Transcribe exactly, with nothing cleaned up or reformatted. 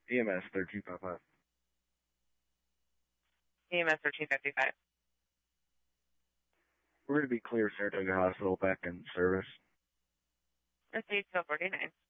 E M S thirteen fifty-five. E M S thirteen fifty-five. We're going to be clear Saratoga Hospital back in service. Received two forty-nine.